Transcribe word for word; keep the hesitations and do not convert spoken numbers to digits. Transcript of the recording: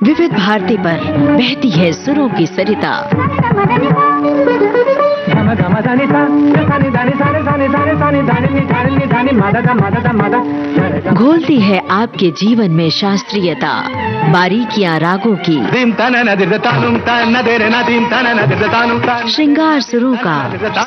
विविध भारती पर बहती है सुरों की सरिता। घोलती है आपके जीवन में शास्त्रीयता, बारीकियां रागों की, श्रृंगार सुरों का